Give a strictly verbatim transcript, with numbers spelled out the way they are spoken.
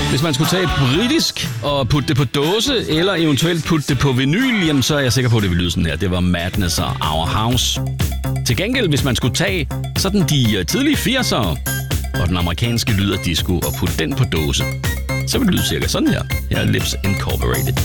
Hvis man skulle tage et britisk og putte det på dåse, eller eventuelt putte det på vinyl, jamen så er jeg sikker på, at det ville lyde sådan her. Det var Madness og Our House. Til gengæld, hvis man skulle tage sådan de tidlige firsere og den amerikanske lyd af disco og putte den på dåse, så ville det lyde cirka sådan her. Her er Lips Incorporated.